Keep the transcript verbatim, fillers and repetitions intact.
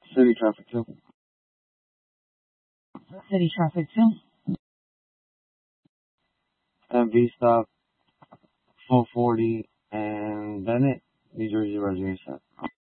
City traffic two. City traffic two. M V stop, four forty, and Bennett, New Jersey residence.